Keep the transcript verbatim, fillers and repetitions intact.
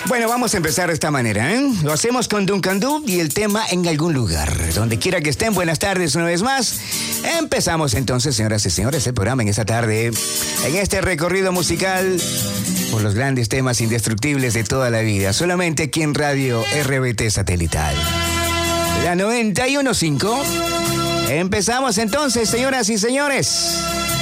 Bueno, vamos a empezar de esta manera, ¿eh? Lo hacemos con Duncan Du y el tema En algún lugar. Donde quiera que estén, buenas tardes una vez más. Empezamos entonces, señoras y señores, el programa en esta tarde, en este recorrido musical por los grandes temas indestructibles de toda la vida. Solamente aquí en Radio R B T Satelital. La noventa y uno punto cinco. Empezamos entonces, señoras y señores.